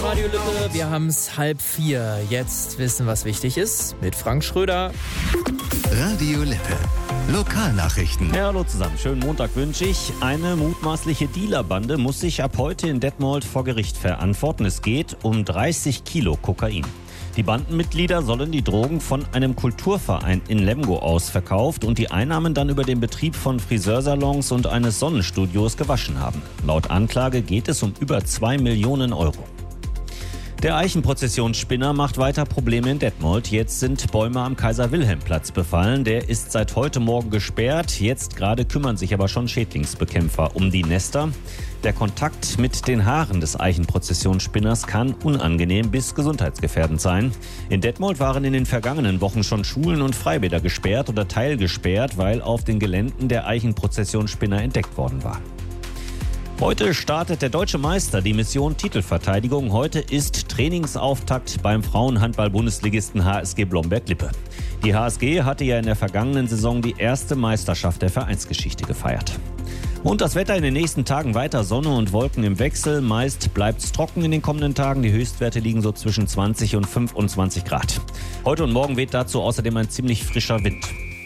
Radio Lippe. Wir haben es 3:30. Jetzt wissen, was wichtig ist, mit Frank Schröder. Radio Lippe. Lokalnachrichten. Ja, hallo zusammen. Schönen Montag wünsche ich. Eine mutmaßliche Dealerbande muss sich ab heute in Detmold vor Gericht verantworten. Es geht um 30 Kilo Kokain. Die Bandenmitglieder sollen die Drogen von einem Kulturverein in Lemgo aus verkauft und die Einnahmen dann über den Betrieb von Friseursalons und eines Sonnenstudios gewaschen haben. Laut Anklage geht es um über 2 Millionen Euro. Der Eichenprozessionsspinner macht weiter Probleme in Detmold. Jetzt sind Bäume am Kaiser-Wilhelm-Platz befallen. Der ist seit heute Morgen gesperrt. Jetzt gerade kümmern sich aber schon Schädlingsbekämpfer um die Nester. Der Kontakt mit den Haaren des Eichenprozessionsspinners kann unangenehm bis gesundheitsgefährdend sein. In Detmold waren in den vergangenen Wochen schon Schulen und Freibäder gesperrt oder teilgesperrt, weil auf den Geländen der Eichenprozessionsspinner entdeckt worden war. Heute startet der Deutsche Meister die Mission Titelverteidigung. Heute ist Trainingsauftakt beim Frauenhandball-Bundesligisten HSG Blomberg-Lippe. Die HSG hatte ja in der vergangenen Saison die erste Meisterschaft der Vereinsgeschichte gefeiert. Und das Wetter in den nächsten Tagen weiter Sonne und Wolken im Wechsel. Meist bleibt es trocken in den kommenden Tagen. Die Höchstwerte liegen so zwischen 20 und 25 Grad. Heute und morgen weht dazu außerdem ein ziemlich frischer Wind.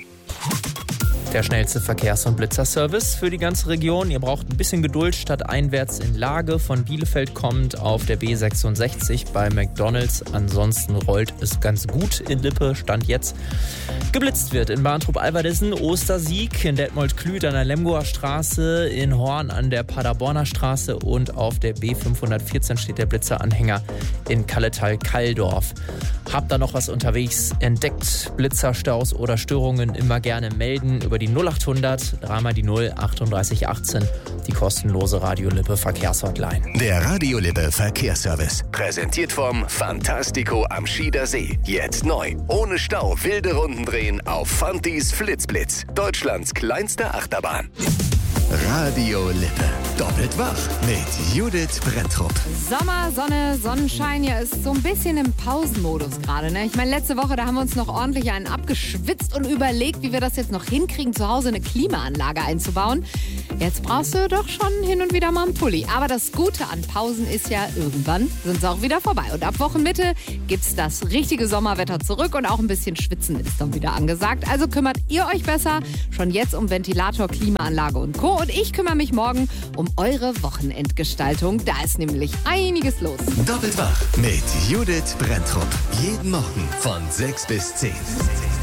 Der schnellste Verkehrs- und Blitzerservice für die ganze Region. Ihr braucht ein bisschen Geduld. Stadteinwärts in Lage von Bielefeld kommt auf der B66 bei McDonalds. Ansonsten rollt es ganz gut in Lippe. Stand jetzt. Geblitzt wird in Barntrup-Alverdissen, Ostersieg, in Detmold-Klüt an der Lemgoer Straße, in Horn an der Paderborner Straße und auf der B514 steht der Blitzeranhänger in Kalletal-Kalldorf. Habt da noch was unterwegs entdeckt? Blitzerstaus oder Störungen immer gerne melden über die 0800 3 die 0 38 18, die kostenlose Radio Lippe Verkehrshotline. Der Radio Lippe Verkehrsservice. Präsentiert vom Fantastico am Schieder See. Jetzt neu. Ohne Stau wilde Runden drehen auf Fantis Flitzblitz. Deutschlands kleinste Achterbahn. Radio Lippe. Doppelt wach mit Judith Brenntrup. Sommer, Sonne, Sonnenschein, ja, ist so ein bisschen im Pausenmodus gerade, ne? Ich meine, letzte Woche, da haben wir uns noch ordentlich einen abgeschwitzt und überlegt, wie wir das jetzt noch hinkriegen, zu Hause eine Klimaanlage einzubauen. Jetzt brauchst du doch schon hin und wieder mal einen Pulli. Aber das Gute an Pausen ist ja, irgendwann sind sie auch wieder vorbei. Und ab Wochenmitte gibt's das richtige Sommerwetter zurück und auch ein bisschen Schwitzen ist dann wieder angesagt. Also kümmert ihr euch besser schon jetzt um Ventilator, Klimaanlage und Co. Und ich kümmere mich morgen um eure Wochenendgestaltung. Da ist nämlich einiges los. Doppelt wach mit Judith Brenntrup. Jeden Morgen von 6 bis 10.